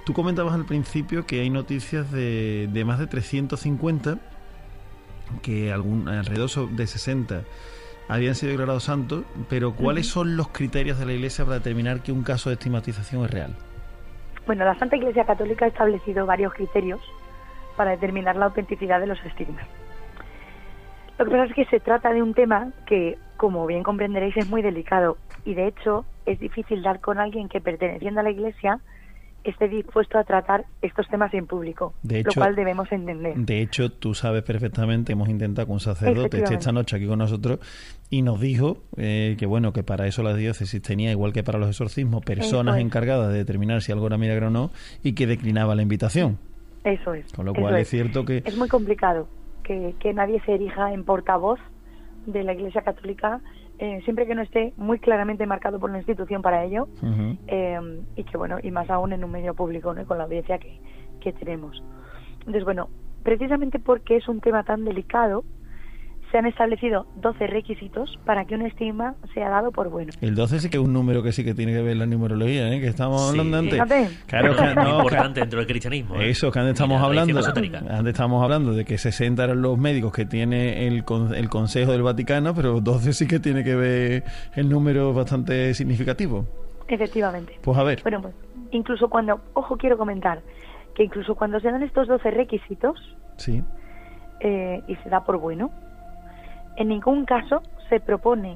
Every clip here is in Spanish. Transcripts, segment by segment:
Tú comentabas al principio que hay noticias de más de 350, que alrededor de 60 habían sido declarados santos, pero ¿cuáles son los criterios de la Iglesia para determinar que un caso de estigmatización es real? Bueno, la Santa Iglesia Católica ha establecido varios criterios para determinar la autenticidad de los estigmas. Lo que pasa es que se trata de un tema que, como bien comprenderéis, es muy delicado y, de hecho, es difícil dar con alguien que, perteneciendo a la Iglesia, esté dispuesto a tratar estos temas en público, lo cual debemos entender. De hecho, tú sabes perfectamente, hemos intentado con un sacerdote esta noche aquí con nosotros y nos dijo que para eso la diócesis tenía, igual que para los exorcismos, personas encargadas de determinar si algo era milagro o no, y que declinaba la invitación. Eso es. Con lo cual es cierto que... Es muy complicado que nadie se erija en portavoz de la Iglesia Católica, siempre que no esté muy claramente marcado por la institución para ello, y que y más aún en un medio público, ¿no? Con la audiencia que tenemos. Entonces, precisamente porque es un tema tan delicado, se han establecido 12 requisitos para que un estigma sea dado por bueno. El 12 sí que es un número que sí que tiene que ver la numerología, que estábamos hablando antes. Claro, que muy importante dentro del cristianismo. Eso, que antes estamos hablando de que 60 eran los médicos que tiene el Consejo del Vaticano, pero 12 sí que tiene que ver el número bastante significativo. Efectivamente. Pues a ver. Bueno, incluso cuando, quiero comentar, que incluso cuando se dan estos 12 requisitos, sí, y se da por bueno, en ningún caso se propone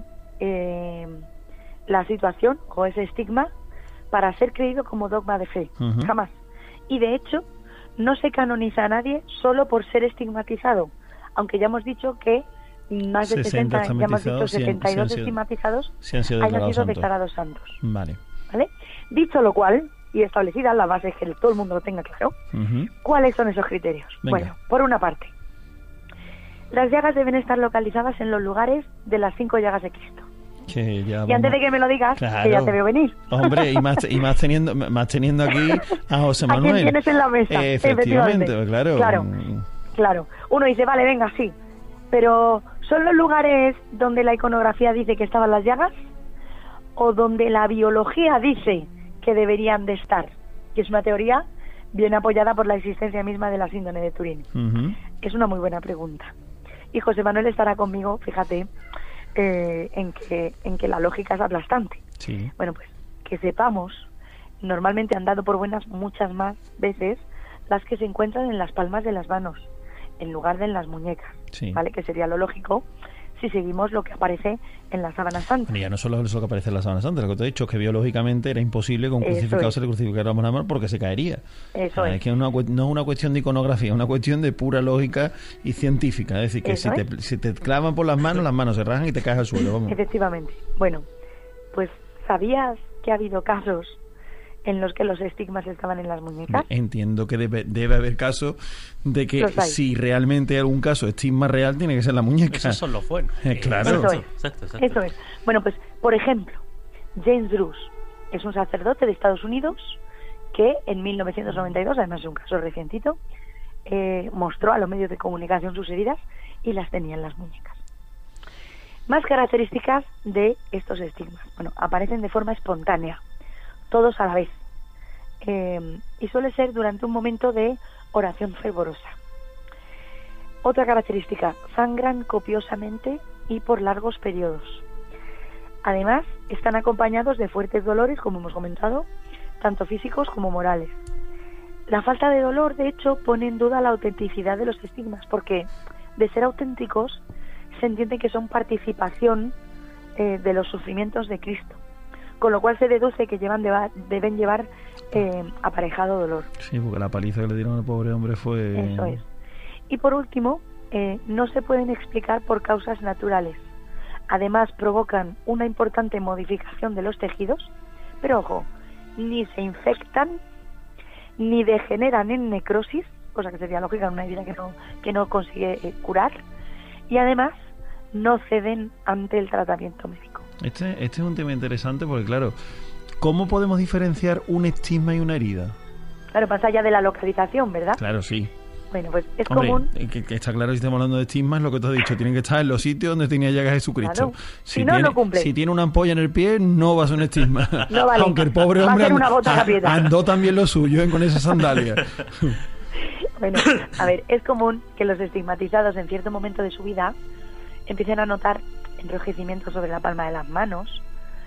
la situación o ese estigma para ser creído como dogma de fe, jamás. Y de hecho, no se canoniza a nadie solo por ser estigmatizado, aunque ya hemos dicho que más de 60, ya hemos dicho 72 estigmatizados hayan sido declarados santos. Vale. Dicho lo cual, y establecida la base que todo el mundo lo tenga claro, ¿cuáles son esos criterios? Venga. Bueno, por una parte, las llagas deben estar localizadas en los lugares de las 5 llagas de Cristo. Y antes de que me lo digas, claro, que ya te veo venir. Hombre, y más teniendo aquí a José Manuel. A quien tienes en la mesa. Efectivamente, claro. Uno dice, vale, venga, sí. Pero, ¿son los lugares donde la iconografía dice que estaban las llagas? ¿O donde la biología dice que deberían de estar? Que es una teoría bien apoyada por la existencia misma de la síndrome de Turín. Es una muy buena pregunta. Y José Manuel estará conmigo, fíjate, en que la lógica es aplastante. Sí. Bueno, pues que sepamos, normalmente han dado por buenas muchas más veces las que se encuentran en las palmas de las manos, en lugar de en las muñecas, sí, ¿vale? Que sería lo lógico si seguimos lo que aparece en la sábana santa. Y ya no solo eso que aparece en la sábana santa, lo que te he dicho es que biológicamente era imposible que un crucificado se le crucificara una mano porque se caería. Es que no es una cuestión de iconografía, es una cuestión de pura lógica y científica. Es decir, que si te clavan por las manos se rajan y te caes al suelo. Vamos. Efectivamente. Bueno, pues ¿sabías que ha habido casos en los que los estigmas estaban en las muñecas? Entiendo que debe haber casos de que si realmente hay algún caso de estigma real, tiene que ser la muñeca. Esos son los buenos. Claro. Eso es. Bueno, pues, por ejemplo, James Bruce es un sacerdote de Estados Unidos que en 1992, además es un caso recientito, mostró a los medios de comunicación sus heridas y las tenía en las muñecas. Más características de estos estigmas. Bueno, aparecen de forma espontánea, todos a la vez, y suele ser durante un momento de oración fervorosa. Otra característica, sangran copiosamente y por largos periodos. Además, están acompañados de fuertes dolores, como hemos comentado, tanto físicos como morales. La falta de dolor, de hecho, pone en duda la autenticidad de los estigmas, porque de ser auténticos se entiende que son participación de los sufrimientos de Cristo, con lo cual se deduce que deben llevar aparejado dolor. Sí, porque la paliza que le dieron al pobre hombre fue... Eso es. Y por último, no se pueden explicar por causas naturales. Además, provocan una importante modificación de los tejidos, pero ojo, ni se infectan, ni degeneran en necrosis, cosa que sería lógica en una herida que no consigue curar, y además no ceden ante el tratamiento médico. Este es un tema interesante porque, claro, ¿cómo podemos diferenciar un estigma y una herida? Claro, más allá de la localización, ¿verdad? Claro, sí. Bueno, pues es Hombre, común... que está claro, si estamos hablando de estigmas, lo que te has dicho, tienen que estar en los sitios donde tenía llagas Jesucristo. Claro. Si no, no cumple. Si tiene una ampolla en el pie, no va a ser un estigma. No vale. Aunque el pobre hombre andó también lo suyo, con esas sandalias. Bueno, a ver, es común que los estigmatizados en cierto momento de su vida empiecen a notar enrojecimiento sobre la palma de las manos,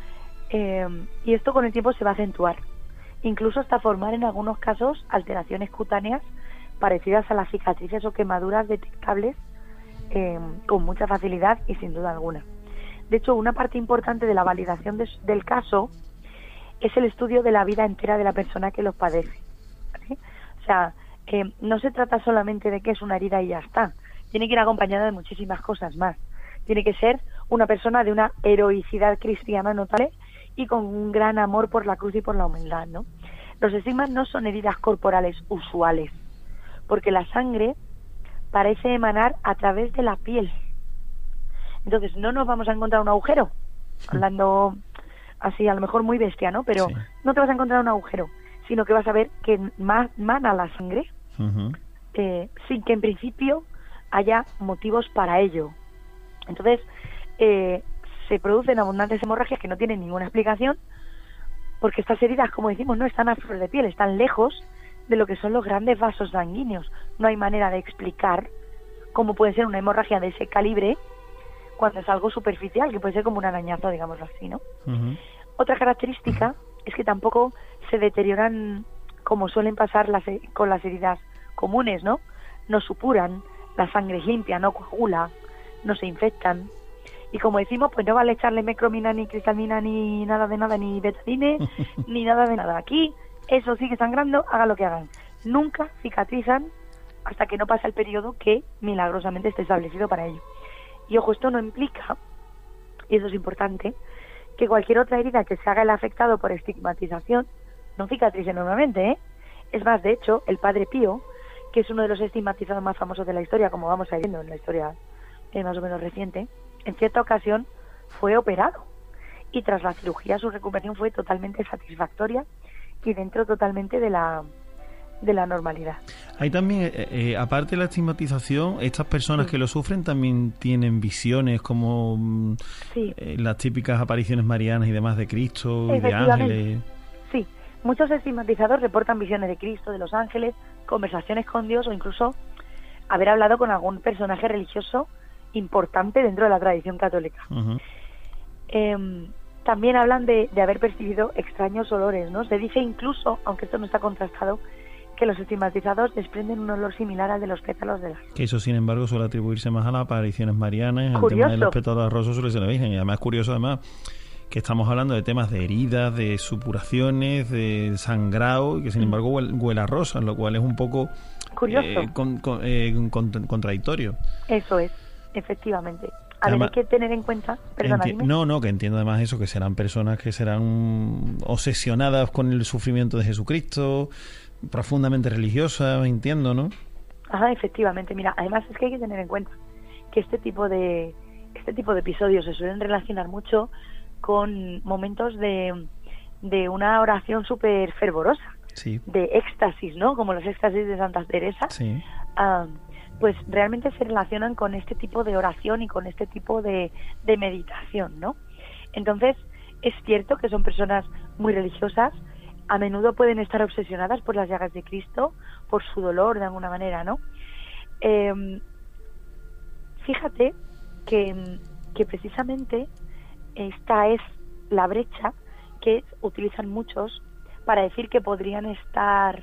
y esto con el tiempo se va a acentuar, incluso hasta formar en algunos casos alteraciones cutáneas parecidas a las cicatrices o quemaduras detectables con mucha facilidad y sin duda alguna. De hecho, una parte importante de la validación del caso es el estudio de la vida entera de la persona que los padece, ¿vale? O sea, no se trata solamente de que es una herida y ya está, tiene que ir acompañada de muchísimas cosas más. Tiene que ser una persona de una heroicidad cristiana notable y con un gran amor por la cruz y por la humildad, ¿no? Los estigmas no son heridas corporales usuales, porque la sangre parece emanar a través de la piel. Entonces no nos vamos a encontrar un agujero, hablando así a lo mejor muy bestia, ¿no? Pero sí, no te vas a encontrar un agujero, sino que vas a ver que mana la sangre, sin que en principio haya motivos para ello. Entonces se producen abundantes hemorragias que no tienen ninguna explicación, porque estas heridas, como decimos, no están a flor de piel, están lejos de lo que son los grandes vasos sanguíneos. No hay manera de explicar cómo puede ser una hemorragia de ese calibre cuando es algo superficial, que puede ser como un arañazo, digámoslo así, ¿no? Otra característica es que tampoco se deterioran como suelen pasar con las heridas comunes, ¿no? No supuran, la sangre es limpia, no coagula, no se infectan. Y como decimos, pues no vale echarle mecromina, ni cristalina, ni nada, ni betadine, ni nada de nada. Aquí eso sigue sangrando, hagan lo que hagan. Nunca cicatrizan hasta que no pasa el periodo que milagrosamente esté establecido para ello. Y ojo, esto no implica, y eso es importante, que cualquier otra herida que se haga el afectado por estigmatización no cicatrice normalmente, ¿eh? Es más, de hecho, el Padre Pío, que es uno de los estigmatizados más famosos de la historia, como vamos a ir viendo en la historia más o menos reciente, en cierta ocasión fue operado y tras la cirugía su recuperación fue totalmente satisfactoria y dentro totalmente de la normalidad. Hay también, aparte de la estigmatización, estas personas que lo sufren también tienen visiones como las típicas apariciones marianas y demás de Cristo y de ángeles. Sí, muchos estigmatizados reportan visiones de Cristo, de los ángeles, conversaciones con Dios o incluso haber hablado con algún personaje religioso importante dentro de la tradición católica. También hablan de haber percibido extraños olores, ¿no? Se dice incluso, aunque esto no está contrastado, que los estigmatizados desprenden un olor similar al de los pétalos de las rosas. Que eso, sin embargo, suele atribuirse más a las apariciones marianas. El tema de los pétalos de las rosas suele ser la Virgen. Y además es curioso, que estamos hablando de temas de heridas, de supuraciones, de sangrado, y que sin embargo huele a rosas, lo cual es un poco curioso, contradictorio. Eso es, efectivamente. Además, hay que tener en cuenta, perdona, que entiendo además eso, que serán personas que serán obsesionadas con el sufrimiento de Jesucristo, profundamente religiosas, entiendo, ¿no? Ajá, efectivamente. Mira, además es que hay que tener en cuenta que este tipo de episodios se suelen relacionar mucho con momentos de una oración súper fervorosa, de éxtasis, ¿no? Como los éxtasis de Santa Teresa. Sí. Pues realmente se relacionan con este tipo de oración y con este tipo de meditación, ¿no? Entonces, es cierto que son personas muy religiosas, a menudo pueden estar obsesionadas por las llagas de Cristo, por su dolor de alguna manera, ¿no? Fíjate que precisamente esta es la brecha que utilizan muchos para decir que podrían estar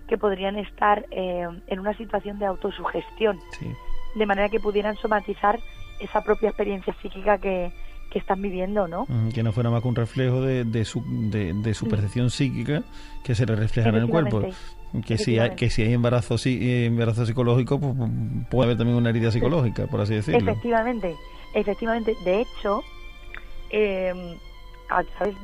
en una situación de autosugestión, de manera que pudieran somatizar esa propia experiencia psíquica que están viviendo, ¿no? Que no fuera más que un reflejo de su percepción psíquica que se le refleja en el cuerpo. Que si hay embarazo psicológico, pues puede haber también una herida psicológica, por así decirlo. Efectivamente. De hecho, a través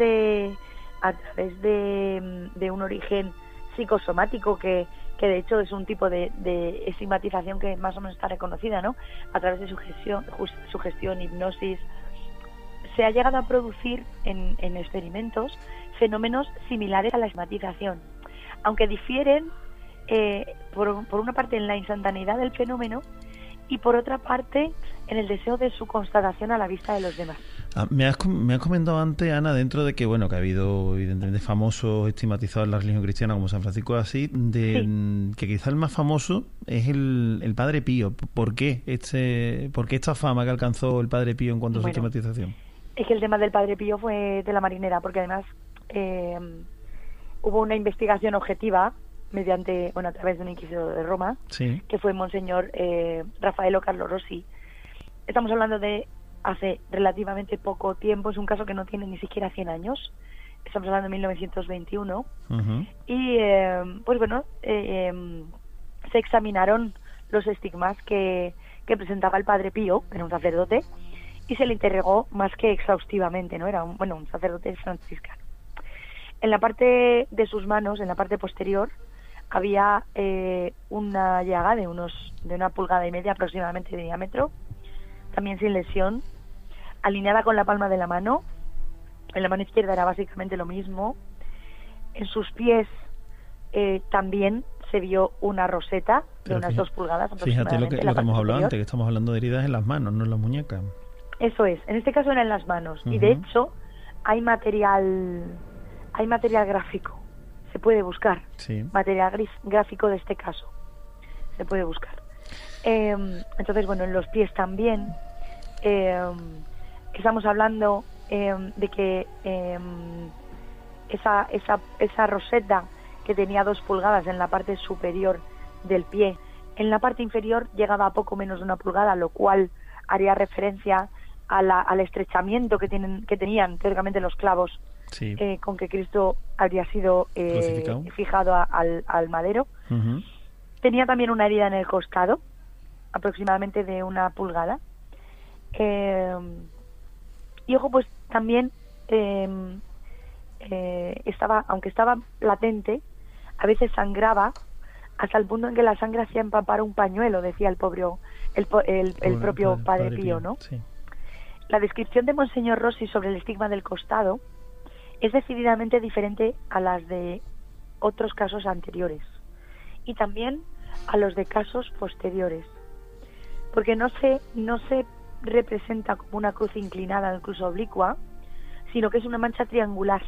de un origen psicosomático que de hecho es un tipo de estigmatización que más o menos está reconocida, ¿no? A través de sugestión, hipnosis, se ha llegado a producir en experimentos fenómenos similares a la estigmatización, aunque difieren por una parte en la instantaneidad del fenómeno y por otra parte en el deseo de su constatación a la vista de los demás. Me has comentado antes, Ana, dentro de que bueno que ha habido evidentemente famosos estigmatizados en la religión cristiana como San Francisco de Asís, que quizá el más famoso es el Padre Pío. ¿Por qué esta fama que alcanzó el Padre Pío en cuanto a su estigmatización? Es que el tema del Padre Pío fue de la marinera, porque además hubo una investigación objetiva a través de un inquisidor de Roma, que fue Monseñor Raffaello Carlo Rossi. Estamos hablando de hace relativamente poco tiempo, es un caso que no tiene ni siquiera 100 años, estamos hablando de 1921, y se examinaron los estigmas que presentaba el Padre Pío, era un sacerdote, y se le interrogó más que exhaustivamente, ¿no? Era un sacerdote franciscano. En la parte de sus manos, en la parte posterior, había una llaga de una pulgada y media aproximadamente de diámetro, también sin lesión, alineada con la palma de la mano. En la mano izquierda era básicamente lo mismo. En sus pies también se vio una roseta de unas 2 pulgadas aproximadamente. Fíjate lo que hemos hablado antes, que estamos hablando de heridas en las manos, no en las muñecas. Eso es, en este caso eran en las manos. Y de hecho hay material gráfico, se puede buscar. Material gráfico de este caso se puede buscar. Entonces, en los pies también. Estamos hablando de que esa roseta que tenía 2 pulgadas en la parte superior del pie, en la parte inferior llegaba a poco menos de 1 pulgada, lo cual haría referencia al estrechamiento que tenían teóricamente los clavos con que Cristo habría sido fijado al madero. Tenía también una herida en el costado, aproximadamente de 1 pulgada. Y ojo, pues también aunque estaba latente, a veces sangraba hasta el punto en que la sangre hacía empapar un pañuelo, decía el propio Padre Pío, ¿no? Sí. La descripción de Monseñor Rossi sobre el estigma del costado es decididamente diferente a las de otros casos anteriores y también a los de casos posteriores, porque no se representa como una cruz inclinada, incluso oblicua, sino que es una mancha triangular,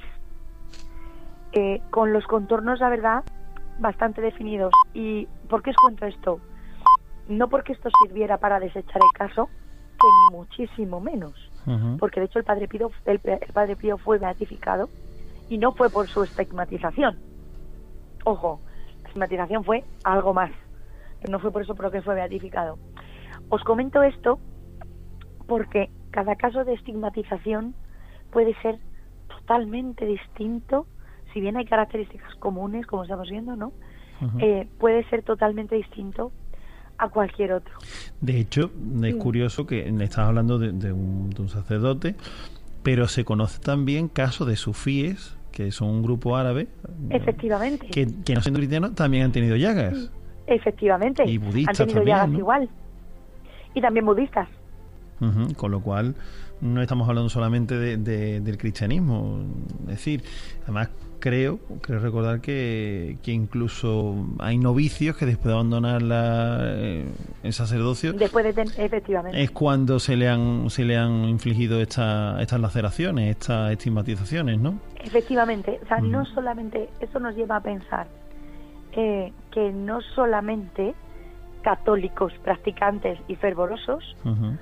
con los contornos, la verdad, bastante definidos. ¿Y por qué os cuento esto? No porque esto sirviera para desechar el caso, que ni muchísimo menos, porque de hecho el Padre Pío fue beatificado y no fue por su estigmatización. Ojo, la estigmatización fue algo más, no fue por eso por lo que fue beatificado. Os comento esto porque cada caso de estigmatización puede ser totalmente distinto, si bien hay características comunes, como estamos viendo, ¿no? Puede ser totalmente distinto a cualquier otro. De hecho, es curioso que estás hablando de un sacerdote, pero se conoce también casos de sufíes, que son un grupo árabe, efectivamente, que no siendo cristianos también han tenido llagas. Efectivamente. Y budistas han tenido también, llagas, ¿no? igual. Y también budistas. Con lo cual no estamos hablando solamente del cristianismo. Es decir, además creo recordar que incluso hay novicios que después de abandonar el sacerdocio, efectivamente, es cuando se le han infligido estas laceraciones, estas estigmatizaciones, ¿no? Efectivamente, o sea, no solamente, eso nos lleva a pensar que no solamente católicos practicantes y fervorosos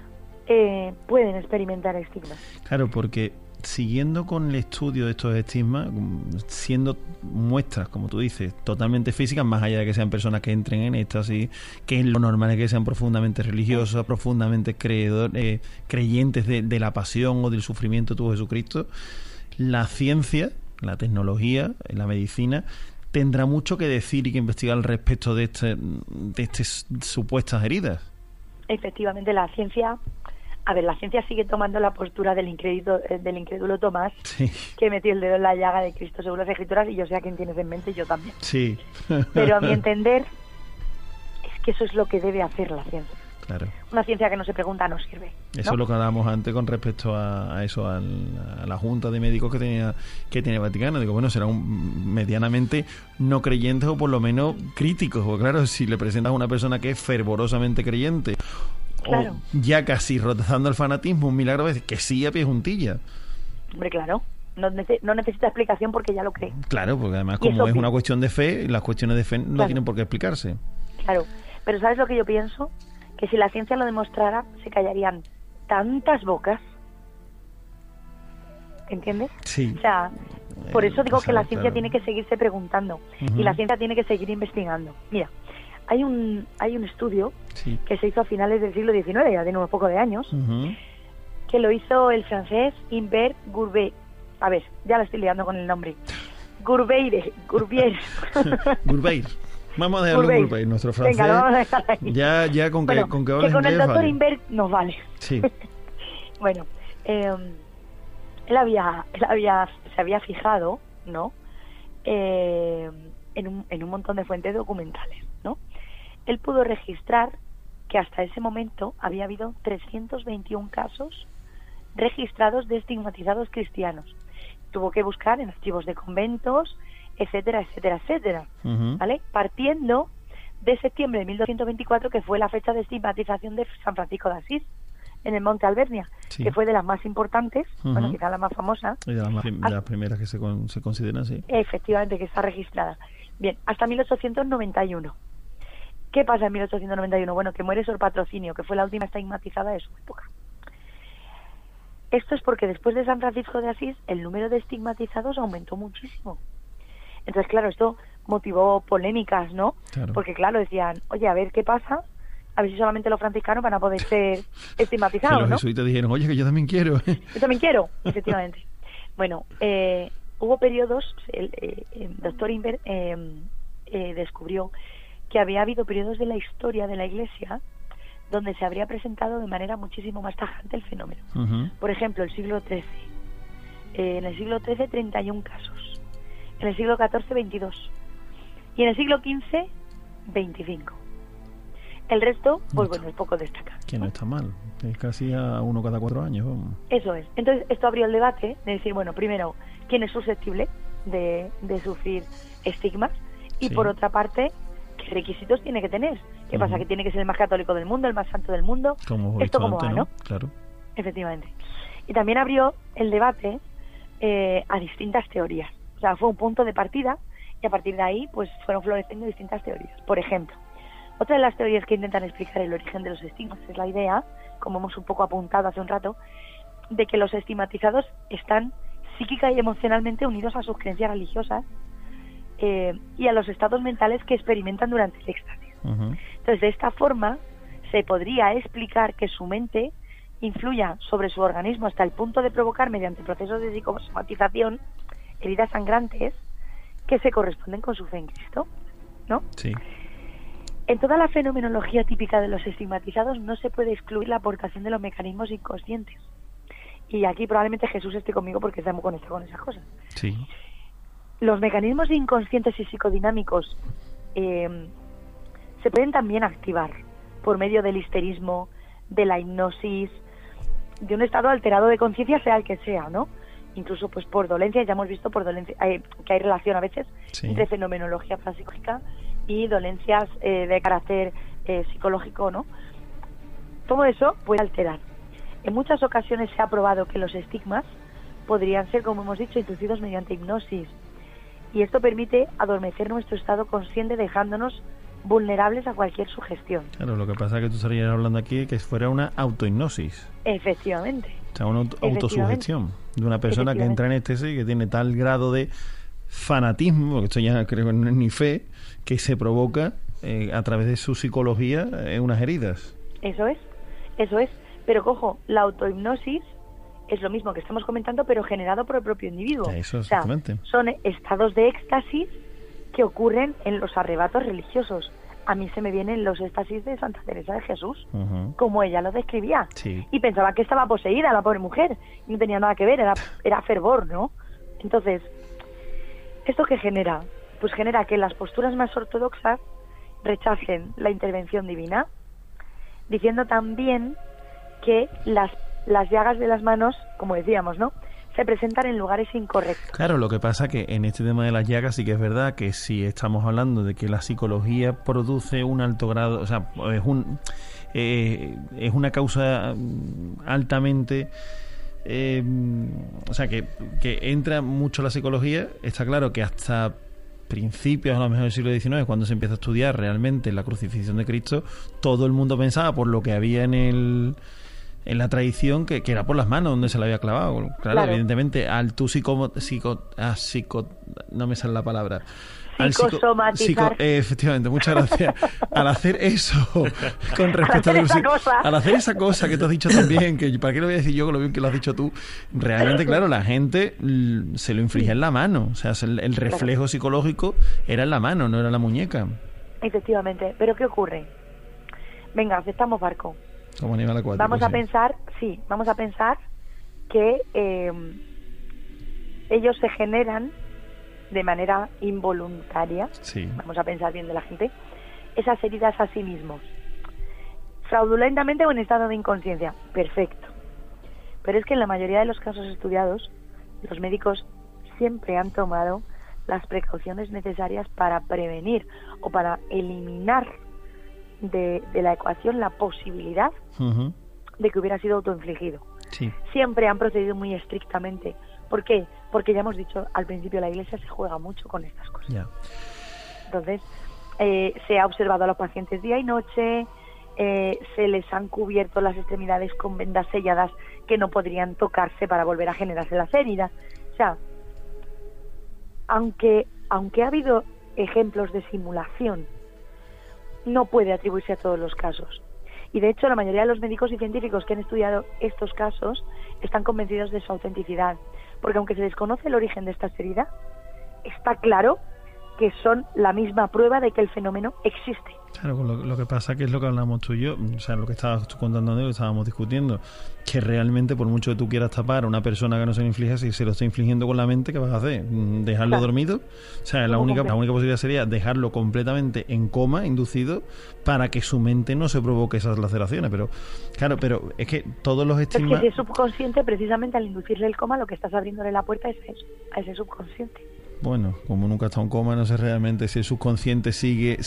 pueden experimentar estigmas. Claro, porque siguiendo con el estudio de estos estigmas, siendo muestras, como tú dices, totalmente físicas, más allá de que sean personas que entren en éxtasis, que es lo normal es que sean profundamente religiosas, profundamente creyentes de la pasión o del sufrimiento de tu Jesucristo, la ciencia, la tecnología, la medicina tendrá mucho que decir y que investigar al respecto de estas supuestas heridas. Efectivamente, la ciencia sigue tomando la postura del incrédulo Tomás, que metió el dedo en la llaga de Cristo según las Escrituras, y yo sé a quién tienes en mente, yo también. Sí. Pero a mi entender es que eso es lo que debe hacer la ciencia. Claro. Una ciencia que no se pregunta no sirve, ¿no? Eso es lo que hablábamos antes con respecto a eso, a la junta de médicos que tenía el Vaticano. Digo, bueno, serán medianamente no creyentes o por lo menos críticos. Porque claro, si le presentas a una persona que es fervorosamente creyente, claro, o ya casi rotando el fanatismo, un milagro es que sí a pie juntilla. Hombre, claro. No necesita explicación porque ya lo cree. Claro, porque además como es una cuestión de fe, las cuestiones de fe no tienen por qué explicarse. Claro, pero ¿sabes lo que yo pienso? Que si la ciencia lo demostrara, se callarían tantas bocas. ¿Entiendes? Sí. O sea, por eso digo que la ciencia tiene que seguirse preguntando y la ciencia tiene que seguir investigando. Mira, hay un estudio que se hizo a finales del siglo XIX, ya tiene unos pocos de años, que lo hizo el francés Humbert Gurbier. A ver, ya la estoy liando con el nombre. Gurbier. Gurbier. Vamos a dejarlo en Gurbier, nuestro francés. Venga, lo vamos a dejar ahí. Ya con bueno, que hables que con el doctor vale. Humbert nos vale. Sí. Bueno, él se había fijado, ¿no? En un montón de fuentes documentales, ¿no? Él pudo registrar que hasta ese momento había habido 321 casos registrados de estigmatizados cristianos. Tuvo que buscar en archivos de conventos, etcétera, etcétera, etcétera, ¿vale? Partiendo de septiembre de 1224, que fue la fecha de estigmatización de San Francisco de Asís, en el Monte Albernia, que fue de las más importantes, bueno, quizá la más famosa. Y de las primeras que se consideran, sí. Efectivamente, que está registrada. Bien, hasta 1891. ¿Qué pasa en 1891? Bueno, que muere Sor Patrocinio, que fue la última estigmatizada de su época. Esto es porque después de San Francisco de Asís, el número de estigmatizados aumentó muchísimo. Entonces, claro, esto motivó polémicas, ¿no? Claro. Porque, claro, decían, oye, a ver qué pasa, a ver si solamente los franciscanos van a poder ser estigmatizados, ¿no? Los jesuitas dijeron, oye, que yo también quiero. Yo también quiero, efectivamente. Bueno, hubo periodos, el doctor Humbert descubrió que había habido periodos de la historia de la Iglesia donde se habría presentado de manera muchísimo más tajante el fenómeno. Por ejemplo, el siglo XIII. En el siglo XIII, 31 casos. En el siglo XIV, 22. Y en el siglo XV, 25. El resto, pues bueno, es poco destacado. Que no está mal. Es casi a uno cada 4 años. Vamos. Eso es. Entonces, esto abrió el debate de decir, bueno, primero, ¿quién es susceptible de sufrir estigmas? Y por otra parte, ¿qué requisitos tiene que tener? ¿Qué pasa? ¿Que tiene que ser el más católico del mundo, el más santo del mundo? Esto como va, ¿no? Claro. Efectivamente. Y también abrió el debate a distintas teorías. O sea, fue un punto de partida y a partir de ahí pues fueron floreciendo distintas teorías. Por ejemplo, otra de las teorías que intentan explicar el origen de los estigmas es la idea, como hemos un poco apuntado hace un rato, de que los estigmatizados están psíquica y emocionalmente unidos a sus creencias religiosas y a los estados mentales que experimentan durante el éxtasis. Entonces, de esta forma, se podría explicar que su mente influya sobre su organismo hasta el punto de provocar, mediante procesos de psicosomatización, heridas sangrantes que se corresponden con su fe en Cristo, ¿no? Sí. En toda la fenomenología típica de los estigmatizados no se puede excluir la aportación de los mecanismos inconscientes. Y aquí probablemente Jesús esté conmigo porque estamos conectados con esas cosas. Sí. Los mecanismos inconscientes y psicodinámicos se pueden también activar por medio del histerismo, de la hipnosis, de un estado alterado de conciencia, sea el que sea, ¿no? Incluso pues por dolencias, ya hemos visto por dolencias que hay relación a veces entre fenomenología parapsicológica y dolencias de carácter psicológico, ¿no? Todo eso puede alterar. En muchas ocasiones se ha probado que los estigmas podrían ser, como hemos dicho, inducidos mediante hipnosis. Y esto permite adormecer nuestro estado consciente, dejándonos vulnerables a cualquier sugestión. Claro, lo que pasa es que tú estarías hablando aquí de que fuera una autohipnosis. Efectivamente. O sea, una autosugestión de una persona que entra en éxtasis y que tiene tal grado de fanatismo, porque esto ya creo que no es ni fe, que se provoca a través de su psicología unas heridas. Eso es. Pero cojo, la autohipnosis es lo mismo que estamos comentando, pero generado por el propio individuo. Eso, exactamente. O sea, son estados de éxtasis que ocurren en los arrebatos religiosos. A mí se me vienen los éxtasis de Santa Teresa de Jesús, como ella lo describía. Sí. Y pensaba que estaba poseída la pobre mujer, y no tenía nada que ver, era fervor, ¿no? Entonces, ¿esto qué genera? Pues genera que las posturas más ortodoxas rechacen la intervención divina, diciendo también que las llagas de las manos, como decíamos, ¿no?, se presentan en lugares incorrectos. Claro, lo que pasa que en este tema de las llagas sí que es verdad que si estamos hablando de que la psicología produce un alto grado, o sea, es una causa altamente... o sea, que entra mucho la psicología. Está claro que hasta principios, a lo mejor del siglo XIX, cuando se empieza a estudiar realmente la crucifixión de Cristo, todo el mundo pensaba, por lo que había en la tradición, que era por las manos donde se la había clavado. Claro. Evidentemente, al tú no me sale la palabra. Psicosomatizar. Efectivamente, muchas gracias. Al hacer eso, con respecto al hacer esa cosa que tú has dicho también, que para qué lo voy a decir yo, con lo bien que lo has dicho tú, realmente, claro, la gente se lo infligía en la mano. O sea, el reflejo psicológico era en la mano, no era en la muñeca. Efectivamente. ¿Pero qué ocurre? Venga, aceptamos barco. Como animal acuático. Vamos a pensar que ellos se generan de manera involuntaria, vamos a pensar bien de la gente, esas heridas a sí mismos, fraudulentamente o en estado de inconsciencia. Perfecto. Pero es que en la mayoría de los casos estudiados, los médicos siempre han tomado las precauciones necesarias para prevenir o para eliminar de la ecuación la posibilidad de que hubiera sido autoinfligido. Sí. Siempre han procedido muy estrictamente. ¿Por qué? Porque ya hemos dicho al principio, la Iglesia se juega mucho con estas cosas. Yeah. Entonces, se ha observado a los pacientes día y noche, se les han cubierto las extremidades con vendas selladas que no podrían tocarse para volver a generarse las heridas. O sea, aunque ha habido ejemplos de simulación, no puede atribuirse a todos los casos. Y de hecho, la mayoría de los médicos y científicos que han estudiado estos casos están convencidos de su autenticidad. Porque aunque se desconoce el origen de estas heridas, está claro que son la misma prueba de que el fenómeno existe. Claro, lo que pasa que es lo que hablamos tú y yo, o sea, lo que estabas tú contando, lo que estábamos discutiendo, que realmente por mucho que tú quieras tapar a una persona que no se lo inflige, si se lo está infligiendo con la mente, ¿qué vas a hacer? ¿Dejarlo dormido? O sea, la única posibilidad sería dejarlo completamente en coma, inducido, para que su mente no se provoque esas laceraciones. Pero claro, pero es que todos los estigmas... Es que ese subconsciente, precisamente al inducirle el coma, lo que estás abriéndole la puerta es eso, a ese subconsciente. Bueno, como nunca está en coma, no sé realmente si el subconsciente sigue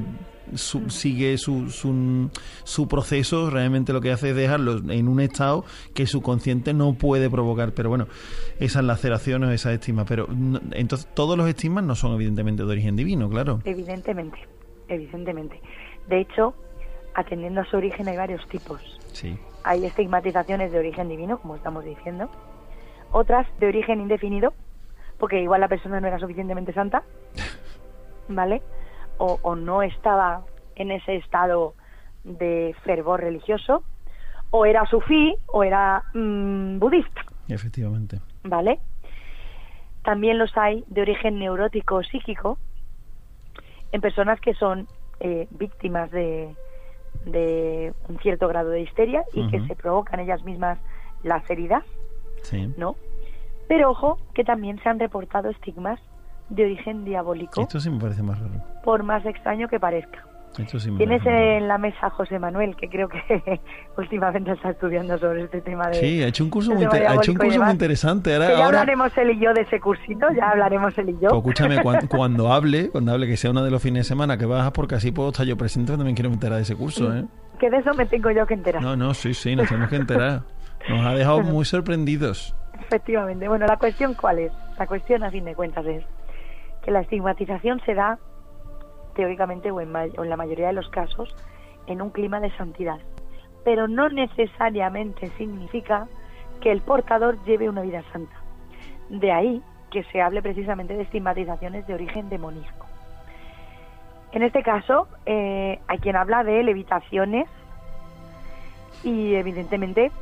su proceso. Realmente lo que hace es dejarlo en un estado que el subconsciente no puede provocar. Pero bueno, esas laceraciones, esas estigmas. Pero entonces todos los estigmas no son evidentemente de origen divino, claro. Evidentemente. De hecho, atendiendo a su origen hay varios tipos. Sí. Hay estigmatizaciones de origen divino, como estamos diciendo. Otras de origen indefinido, porque igual la persona no era suficientemente santa, ¿vale? O no estaba en ese estado de fervor religioso, o era sufí, o era budista. Efectivamente. ¿Vale? También los hay de origen neurótico o psíquico, en personas que son víctimas de un cierto grado de histeria y que se provocan ellas mismas las heridas, ¿no? Pero ojo, que también se han reportado estigmas de origen diabólico. Esto sí me parece más raro. Por más extraño que parezca. Esto sí me Tienes parece en la mesa a José Manuel, que creo que últimamente está estudiando sobre este tema de... Sí, ha hecho un curso muy interesante. Ahora hablaremos él y yo de ese cursito, Pues escúchame, cuando hable, que sea uno de los fines de semana que bajas, porque así puedo estar yo presente, también quiero enterar de ese curso, ¿eh? Que de eso me tengo yo que enterar. No, sí, nos tenemos que enterar. Nos ha dejado muy sorprendidos. Efectivamente. Bueno, la cuestión, ¿cuál es? La cuestión, a fin de cuentas, es que la estigmatización se da, teóricamente o en la mayoría de los casos, en un clima de santidad. Pero no necesariamente significa que el portador lleve una vida santa. De ahí que se hable precisamente de estigmatizaciones de origen demoníaco. En este caso, hay quien habla de levitaciones y, evidentemente,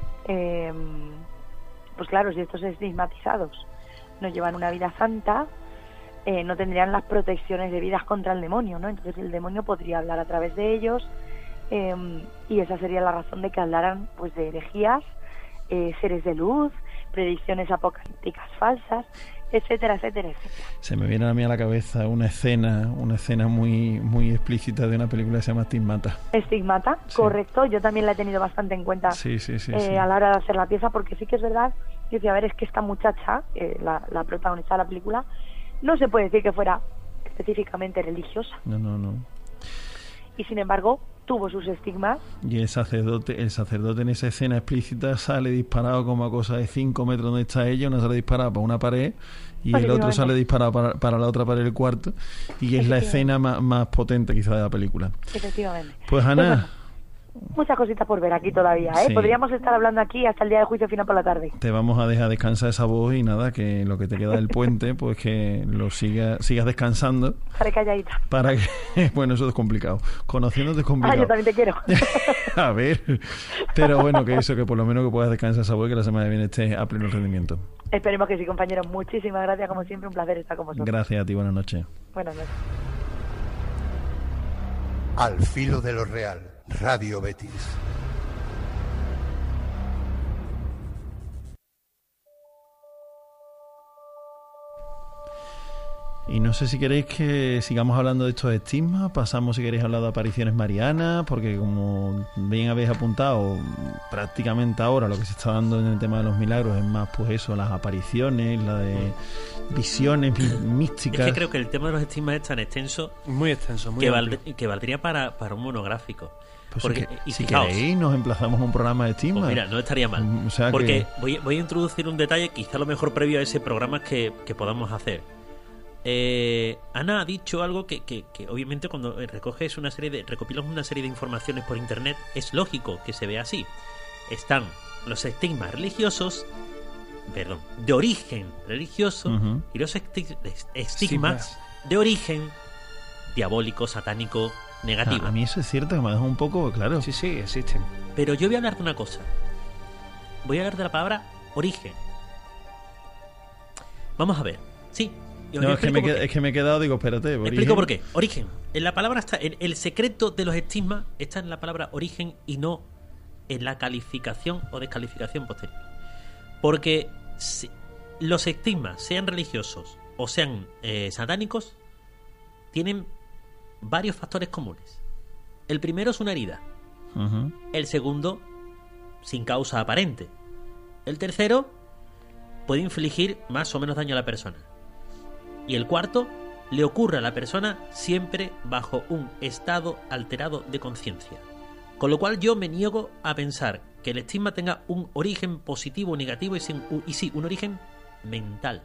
pues claro, si estos estigmatizados no llevan una vida santa, no tendrían las protecciones debidas contra el demonio, ¿no? Entonces el demonio podría hablar a través de ellos, y esa sería la razón de que hablaran pues de herejías, seres de luz, predicciones apocalípticas falsas, etcétera, etcétera, etcétera. Se me viene a mí a la cabeza una escena muy muy explícita de una película que se llama Estigmata. Estigmata, sí. Correcto. Yo también la he tenido bastante en cuenta sí. A la hora de hacer la pieza, porque sí que es verdad. Yo decía, a ver, es que esta muchacha, la protagonista de la película, no se puede decir que fuera específicamente religiosa. No. Y sin embargo, tuvo sus estigmas. Y el sacerdote en esa escena explícita sale disparado como a cosa de 5 metros donde está ella, uno sale disparado para una pared y el otro sale disparado para la otra pared del cuarto, y es la escena más potente quizá de la película. Efectivamente. Pues Ana, muchas cositas por ver aquí todavía, ¿eh? Sí. Podríamos estar hablando aquí hasta el día del juicio final por la tarde. Te vamos a dejar descansar esa voz y nada, que lo que te queda del puente, pues que lo sigas descansando. Estaré calladita. Para que, bueno, eso es complicado. Conociéndote es complicado. Yo también te quiero. A ver, pero bueno, que por lo menos que puedas descansar esa voz y que la semana que viene estés a pleno rendimiento. Esperemos que sí, compañeros. Muchísimas gracias, como siempre, un placer estar con vosotros. Gracias a ti, buenas noches. Buenas noches. Al filo de lo real. Radio Betis. Y no sé si queréis que sigamos hablando de estos estigmas, pasamos si queréis hablar de apariciones marianas, porque como bien habéis apuntado, prácticamente ahora lo que se está dando en el tema de los milagros es más pues eso, las apariciones, la de visiones místicas. Es que creo que el tema de los estigmas es tan extenso, muy extenso, muy que valdría para un monográfico. Pues porque, si queréis nos emplazamos a un programa de estigmas. Pues mira, no estaría mal, o sea porque voy a introducir un detalle quizá lo mejor previo a ese programa que podamos hacer. Ana ha dicho algo que obviamente cuando recopilas una serie de informaciones por internet es lógico que se vea así. Están los estigmas religiosos, de origen religioso, y los estigmas de origen diabólico, satánico, negativo. A mí eso es cierto, que me ha dejado un poco claro. Sí, existen. Pero yo voy a hablar de una cosa. Voy a hablar de la palabra origen. Vamos a ver. Sí. No, es que me he quedado, digo, espérate. Explico por qué. Origen. En la palabra está, el secreto de los estigmas está en la palabra origen y no en la calificación o descalificación posterior. Porque si los estigmas, sean religiosos o sean satánicos, tienen varios factores comunes. El primero es una herida. El segundo, sin causa aparente. El tercero, puede infligir más o menos daño a la persona. Y el cuarto, le ocurre a la persona siempre bajo un estado alterado de conciencia. Con lo cual yo me niego a pensar que el estigma tenga un origen positivo o negativo y sí, un origen mental.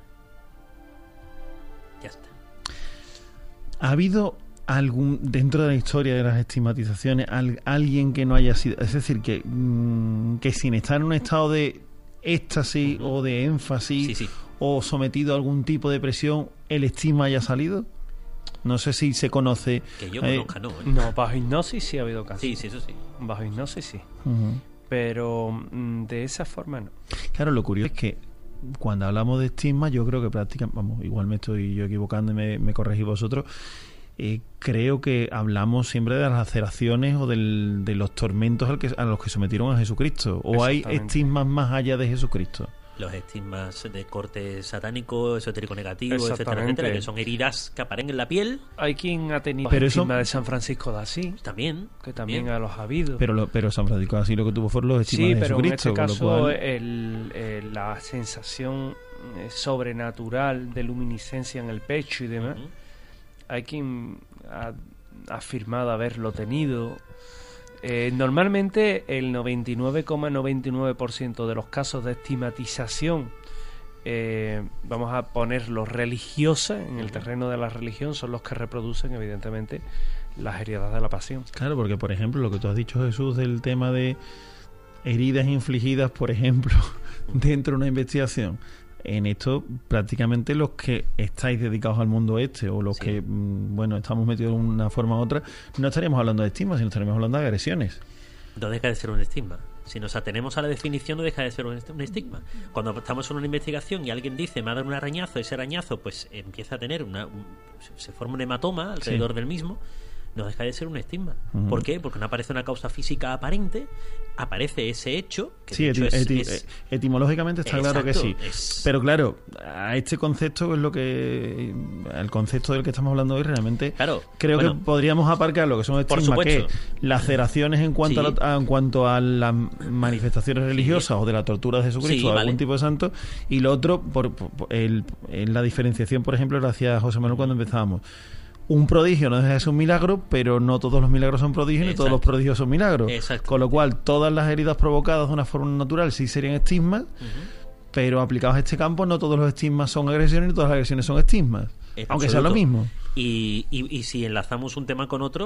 Ya está. ¿Ha habido dentro de la historia de las estigmatizaciones alguien que no haya sido, es decir, que sin estar en un estado de éxtasis o de énfasis, sí. o sometido a algún tipo de presión, el estigma haya salido? No sé si se conoce. Que yo conozca, no. No, bajo hipnosis sí ha habido casos. Sí, eso sí. Bajo hipnosis sí. Pero de esa forma no. Claro, lo curioso es que cuando hablamos de estigma, yo creo que prácticamente, igual me estoy yo equivocando y me corregís vosotros, creo que hablamos siempre de las laceraciones o de los tormentos a los que sometieron a Jesucristo. ¿O hay estigmas más allá de Jesucristo? Los estigmas de corte satánico, esotérico negativo, etcétera, que son heridas que aparecen en la piel. Hay quien ha tenido pero estigma de San Francisco de Asís. También. Que también los ha habido. Pero San Francisco de Asís lo que tuvo fueron los estigmas de Jesucristo. Sí, pero en este caso la sensación sobrenatural de luminiscencia en el pecho y demás, hay quien ha afirmado haberlo tenido. Normalmente el 99,99% de los casos de estigmatización, vamos a ponerlos religiosas, en el terreno de la religión, son los que reproducen evidentemente las heridas de la pasión. Claro, porque por ejemplo lo que tú has dicho, Jesús, del tema de heridas infligidas, por ejemplo, dentro de una investigación, en esto prácticamente los que estáis dedicados al mundo o los que estamos metidos de una forma u otra, no estaríamos hablando de estigma, sino estaríamos hablando de agresiones. No deja de ser un estigma. Si nos atenemos a la definición, no deja de ser un estigma. Cuando estamos en una investigación y alguien dice me ha dado un arañazo, ese arañazo pues empieza a tener se forma un hematoma alrededor del mismo, no deja de ser un estigma. ¿Por qué? Porque no aparece una causa física aparente, aparece ese hecho que sí, etimológicamente está claro que sí. Pero claro, a este concepto es lo que... el concepto del que estamos hablando hoy realmente creo que podríamos aparcar lo que son estigmas, que laceraciones en cuanto a las manifestaciones religiosas o de la tortura de Jesucristo o de algún tipo de santo, y lo otro, en la diferenciación, por ejemplo, lo hacía José Manuel cuando empezábamos. Un prodigio no deja de ser un milagro, pero no todos los milagros son prodigios ni todos los prodigios son milagros. Con lo cual, todas las heridas provocadas de una forma natural sí serían estigmas, pero aplicados a este campo, no todos los estigmas son agresiones ni todas las agresiones son estigmas, aunque sea lo mismo. Y si enlazamos un tema con otro,